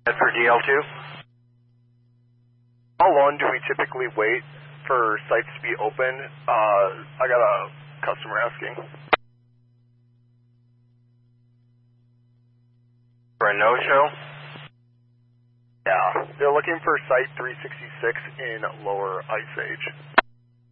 That's for DL2. How long do we typically wait for sites to be open? I got a customer asking. For a no-show? Yeah, they're looking for Site 366 in Lower Ice Age.